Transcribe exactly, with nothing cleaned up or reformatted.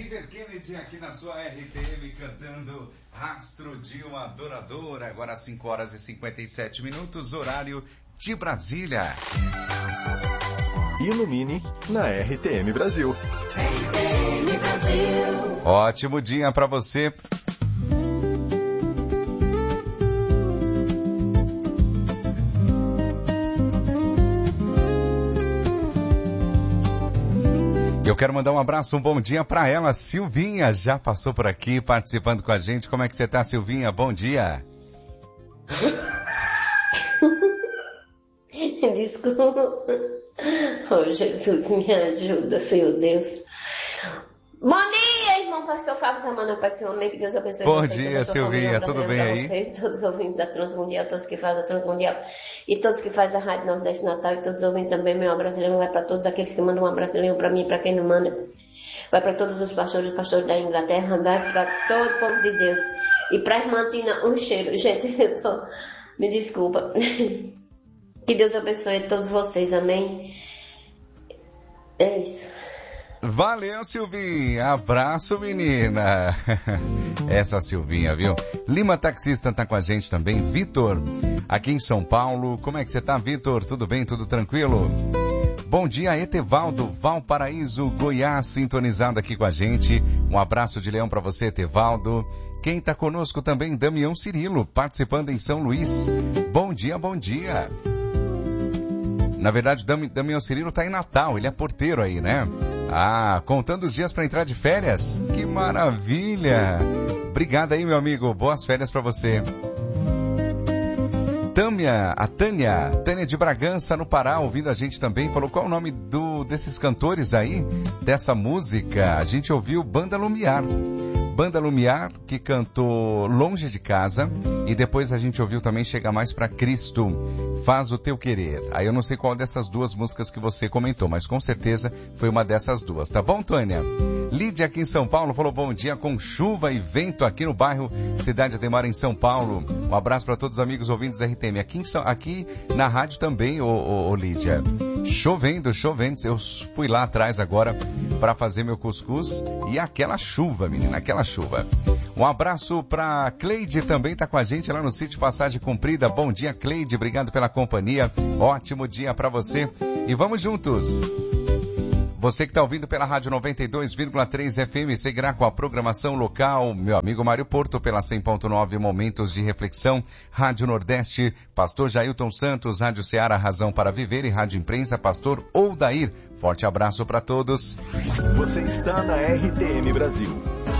River Kennedy aqui na sua R T M cantando Rastro de uma Adoradora. Agora às cinco horas e cinquenta e sete minutos, horário de Brasília. Ilumine na R T M Brasil. R T M Brasil. Ótimo dia para você. Eu quero mandar um abraço, um bom dia para ela, Silvinha, já passou por aqui participando com a gente. Como é que você tá, Silvinha? Bom dia. Desculpa. Oh, Jesus, me ajuda, Senhor Deus. Bom dia, irmão pastor Fábio Zamana, Pai do Senhor, amém, que Deus abençoe Bom você. dia, Silvinha, tudo bem aí? Você, todos os ouvintes da Transmundial, todos que fazem a Transmundial e todos que fazem a Rádio Nordeste Natal e todos os ouvintes também, meu brasileiro vai para todos aqueles que mandam um brasileiro para mim, para quem não manda. Vai para todos os pastores, pastores da Inglaterra, vai para todo o povo de Deus. E para a irmã Tina, um cheiro. Gente, eu tô... me desculpa. Que Deus abençoe todos vocês, amém? É isso. Valeu, Silvinha. Abraço, menina. Essa Silvinha, viu? Lima Taxista tá com a gente também. Vitor, aqui em São Paulo. Como é que você tá, Vitor? Tudo bem? Tudo tranquilo? Bom dia, Etevaldo, Valparaíso, Goiás, sintonizado aqui com a gente. Um abraço de leão para você, Etevaldo. Quem tá conosco também, Damião Cirilo, participando em São Luís. Bom dia, bom dia. Na verdade, o Damião Cirilo tá em Natal, ele é porteiro aí, né? Ah, contando os dias para entrar de férias? Que maravilha! Obrigado aí, meu amigo, boas férias para você. Tânia, a Tânia, Tânia de Bragança, no Pará, ouvindo a gente também, falou qual é o nome do, desses cantores aí, dessa música. A gente ouviu Banda Lumiar. Banda Lumiar, que cantou Longe de Casa, e depois a gente ouviu também Chega Mais Pra Cristo, Faz o Teu Querer. Aí eu não sei qual dessas duas músicas que você comentou, mas com certeza foi uma dessas duas, tá bom, Tânia? Lídia aqui em São Paulo falou bom dia com chuva e vento aqui no bairro Cidade Ademar em São Paulo. Um abraço para todos os amigos ouvintes da R T M. Aqui, em São, aqui na rádio também, ô, ô, ô Lídia. Chovendo, chovendo. Eu fui lá atrás agora para fazer meu cuscuz e aquela chuva, menina, aquela chuva. Um abraço para Cleide, também tá com a gente lá no sítio Passagem Cumprida. Bom dia, Cleide, obrigado pela companhia. Ótimo dia para você e vamos juntos. Você que está ouvindo pela Rádio noventa e dois vírgula três F M, seguirá com a programação local. Meu amigo Mário Porto, pela cem ponto nove, Momentos de Reflexão. Rádio Nordeste, Pastor Jailton Santos, Rádio Ceará, Razão para Viver e Rádio Imprensa, Pastor Odair. Forte abraço para todos. Você está na R T M Brasil.